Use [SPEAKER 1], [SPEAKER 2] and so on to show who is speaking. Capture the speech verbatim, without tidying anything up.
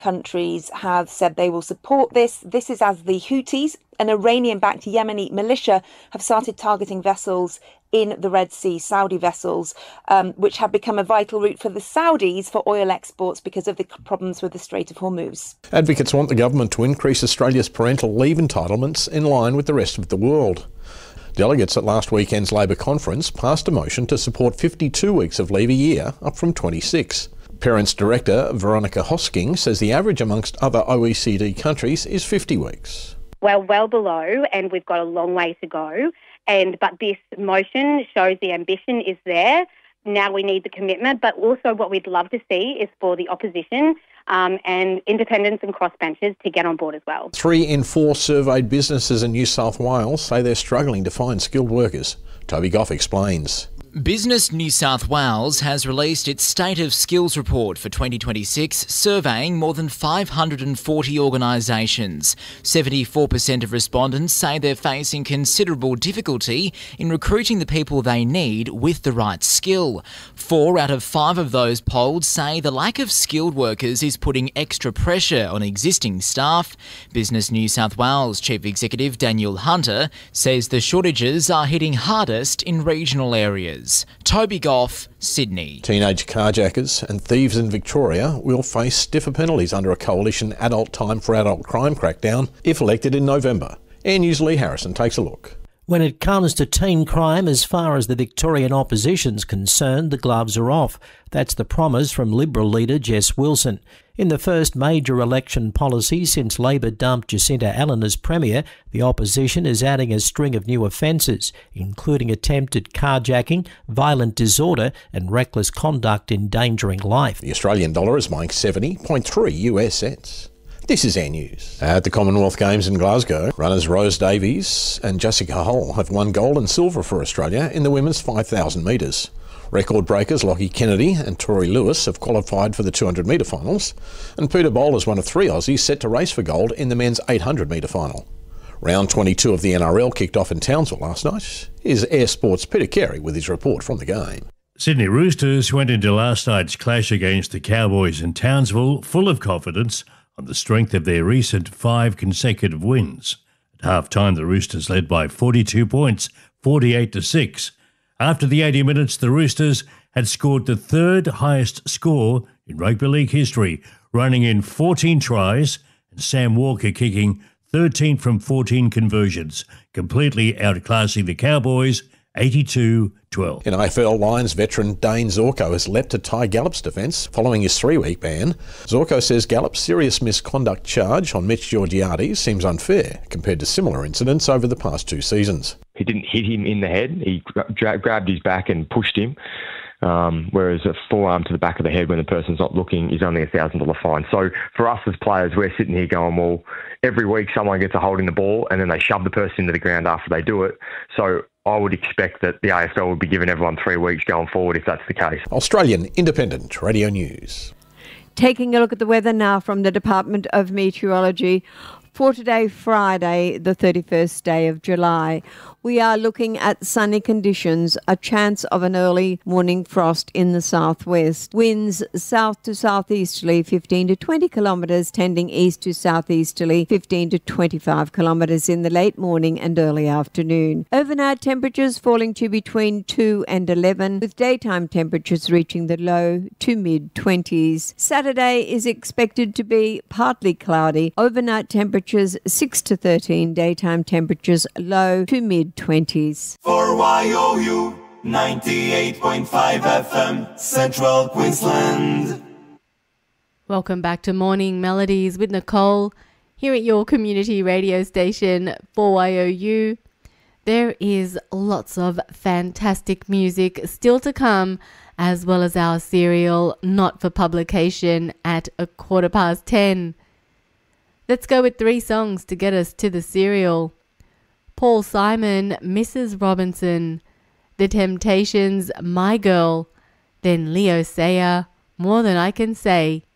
[SPEAKER 1] countries have said they will support this. This is as the Houthis, an Iranian-backed Yemeni militia, have started targeting vessels in the Red Sea, Saudi vessels, um, which have become a vital route for the Saudis for oil exports because of the problems with the Strait of Hormuz.
[SPEAKER 2] Advocates want the government to increase Australia's parental leave entitlements in line with the rest of the world. Delegates at last weekend's Labor conference passed a motion to support fifty-two weeks of leave a year, up from twenty-six. Parents Director Veronica Hosking says the average amongst other O E C D countries is fifty weeks.
[SPEAKER 3] Well, well below, and we've got a long way to go. And but this motion shows the ambition is there. Now we need the commitment, but also what we'd love to see is for the opposition um, and independents and crossbenchers to get on board as well.
[SPEAKER 2] Three in four surveyed businesses in New South Wales say they're struggling to find skilled workers. Toby Goff explains.
[SPEAKER 4] Business New South Wales has released its State of Skills report for twenty twenty-six, surveying more than five hundred forty organisations. seventy-four percent of respondents say they're facing considerable difficulty in recruiting the people they need with the right skill. Four out of five of those polled say the lack of skilled workers is putting extra pressure on existing staff. Business New South Wales Chief Executive Daniel Hunter says the shortages are hitting hardest in regional areas. Toby Goff, Sydney.
[SPEAKER 2] Teenage carjackers and thieves in Victoria will face stiffer penalties under a coalition adult time for adult crime crackdown if elected in November. Air News' Lee Harrison takes a look.
[SPEAKER 5] When it comes to teen crime, as far as the Victorian opposition's concerned, the gloves are off. That's the promise from Liberal leader Jess Wilson. In the first major election policy since Labor dumped Jacinta Allen as Premier, the opposition is adding a string of new offences, including attempted carjacking, violent disorder and reckless conduct endangering life.
[SPEAKER 2] The Australian dollar is buying seventy point three U S cents. This is Air News. At the Commonwealth Games in Glasgow, runners Rose Davies and Jessica Hull have won gold and silver for Australia in the women's five thousand metres. Record breakers Lockie Kennedy and Tori Lewis have qualified for the two hundred metre finals, and Peter Bowl is one of three Aussies set to race for gold in the men's eight hundred metre final. Round twenty-two of the N R L kicked off in Townsville last night. Here's Air Sports' Peter Carey with his report from the game.
[SPEAKER 6] Sydney Roosters went into last night's clash against the Cowboys in Townsville full of confidence on the strength of their recent five consecutive wins. At half-time, the Roosters led by forty-two points, forty-eight to six. After the eighty minutes, the Roosters had scored the third highest score in rugby league history, running in fourteen tries and Sam Walker kicking thirteen from fourteen conversions, completely outclassing the Cowboys eighty-two twelve.
[SPEAKER 2] In A F L, Lions veteran Dane Zorko has leapt to Ty Gallop's defence following his three-week ban. Zorko says Gallop's serious misconduct charge on Mitch Georgiades seems unfair compared to similar incidents over the past two seasons.
[SPEAKER 7] He didn't hit him in the head. He gra- grabbed his back and pushed him, um, whereas a forearm to the back of the head when the person's not looking is only a one thousand dollars fine. So for us as players, we're sitting here going, well, every week someone gets a hold in the ball and then they shove the person into the ground after they do it. So I would expect that the A F L would be giving everyone three weeks going forward if that's the case.
[SPEAKER 2] Australian Independent Radio News.
[SPEAKER 8] Taking a look at the weather now from the Department of Meteorology. For today, Friday, the thirty-first day of July, we are looking at sunny conditions, a chance of an early morning frost in the southwest. Winds south to southeasterly, fifteen to twenty kilometres, tending east to southeasterly, fifteen to twenty-five kilometres in the late morning and early afternoon. Overnight temperatures falling to between two and eleven, with daytime temperatures reaching the low to mid-twenties. Saturday is expected to be partly cloudy. Overnight temperatures six to thirteen, daytime temperatures low to mid-twenties.
[SPEAKER 9] For Y O U ninety-eight point five F M, Central Queensland.
[SPEAKER 10] Welcome back to Morning Melodies with Nicole here at your community radio station for Y O U. There is lots of fantastic music still to come, as well as our serial Not for Publication at a quarter past ten. Let's go with three songs to get us to the serial. Paul Simon, Missus Robinson, The Temptations, My Girl, then Leo Sayer, More Than I Can Say.